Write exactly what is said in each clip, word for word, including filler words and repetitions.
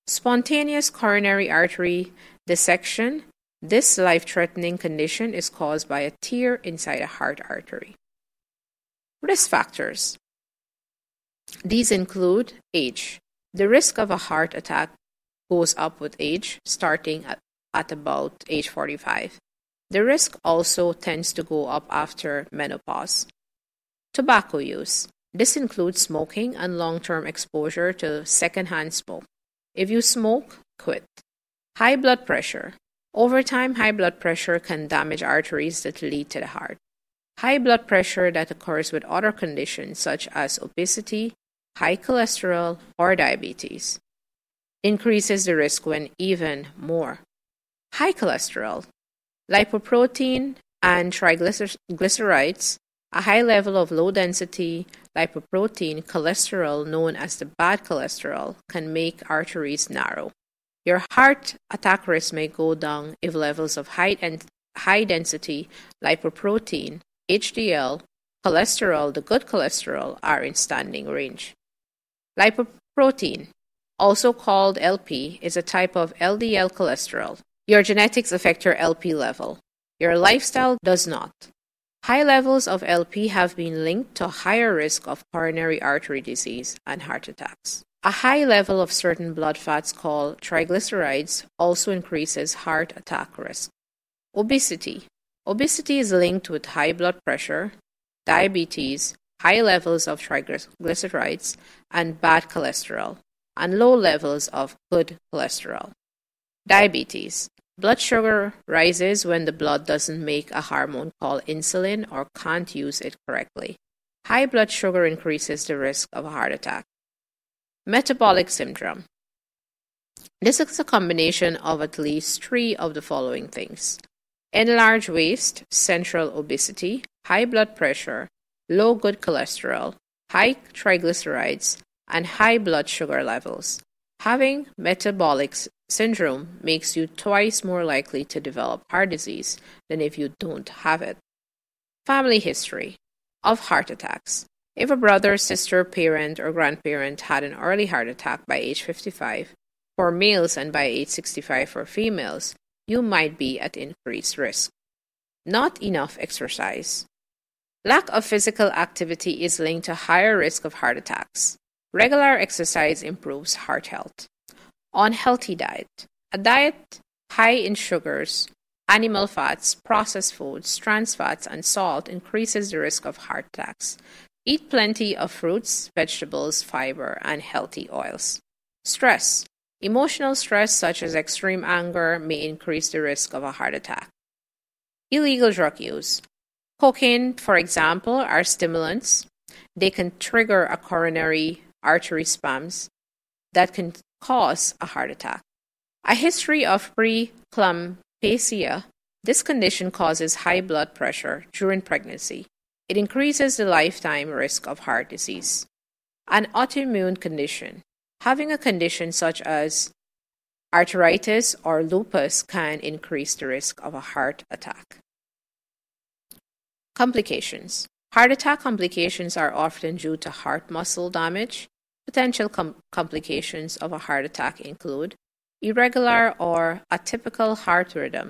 Spontaneous coronary artery dissection. This life-threatening condition is caused by a tear inside a heart artery. Risk factors. These include age. The risk of a heart attack goes up with age, starting at, at about age forty-five. The risk also tends to go up after menopause. Tobacco use. This includes smoking and long-term exposure to secondhand smoke. If you smoke, quit. High blood pressure. Over time, high blood pressure can damage arteries that lead to the heart. High blood pressure that occurs with other conditions such as obesity, high cholesterol, or diabetes increases the risk when even more. High cholesterol, lipoprotein, and triglycerides. A high level of low-density lipoprotein cholesterol, known as the bad cholesterol, can make arteries narrow. Your heart attack risk may go down if levels of high en- high-density lipoprotein, H D L, cholesterol, the good cholesterol, are in standing range. Lipoprotein, also called L P, is a type of L D L cholesterol. Your genetics affect your L P level. Your lifestyle does not. High levels of L P have been linked to a higher risk of coronary artery disease and heart attacks. A high level of certain blood fats called triglycerides also increases heart attack risk. Obesity. Obesity is linked with high blood pressure, diabetes, high levels of triglycerides, and bad cholesterol, and low levels of good cholesterol. Diabetes. Blood sugar rises when the blood doesn't make a hormone called insulin or can't use it correctly. High blood sugar increases the risk of a heart attack. Metabolic syndrome. This is a combination of at least three of the following things: enlarged waist, central obesity, high blood pressure, low good cholesterol, high triglycerides, and high blood sugar levels. Having metabolic syndrome makes you twice more likely to develop heart disease than if you don't have it. Family history of heart attacks. If a brother, sister, parent, or grandparent had an early heart attack by age fifty-five for males and by age sixty-five for females, you might be at increased risk. Not enough exercise. Lack of physical activity is linked to higher risk of heart attacks. Regular exercise improves heart health. Unhealthy diet. A diet high in sugars, animal fats, processed foods, trans fats, and salt increases the risk of heart attacks. Eat plenty of fruits, vegetables, fiber, and healthy oils. Stress. Emotional stress such as extreme anger may increase the risk of a heart attack. Illegal drug use. Cocaine, for example, are stimulants. They can trigger a coronary artery spasms that can cause a heart attack. A history of preeclampsia. This condition causes high blood pressure during pregnancy. It increases the lifetime risk of heart disease. An autoimmune condition. Having a condition such as arthritis or lupus can increase the risk of a heart attack. Complications. Heart attack complications are often due to heart muscle damage. Potential com- complications of a heart attack include irregular or atypical heart rhythm.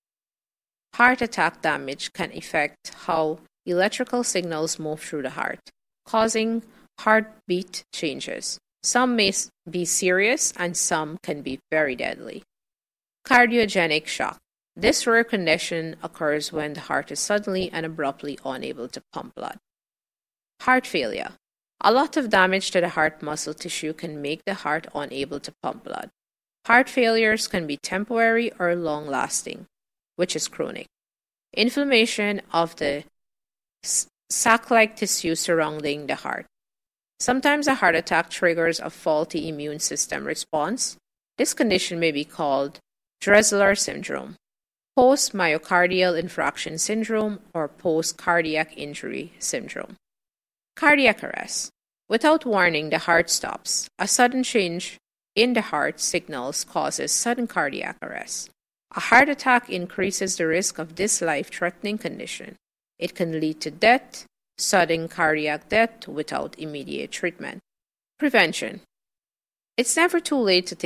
Heart attack damage can affect how electrical signals move through the heart, causing heartbeat changes. Some may be serious and some can be very deadly. Cardiogenic shock. This rare condition occurs when the heart is suddenly and abruptly unable to pump blood. Heart failure. A lot of damage to the heart muscle tissue can make the heart unable to pump blood. Heart failures can be temporary or long-lasting, which is chronic. Inflammation of the sac-like tissue surrounding the heart. Sometimes a heart attack triggers a faulty immune system response. This condition may be called Dressler syndrome, post-myocardial infarction syndrome, or post-cardiac injury syndrome. Cardiac arrest. Without warning, the heart stops. A sudden change in the heart signals causes sudden cardiac arrest. A heart attack increases the risk of this life-threatening condition. It can lead to death, sudden cardiac death without immediate treatment. Prevention. It's never too late to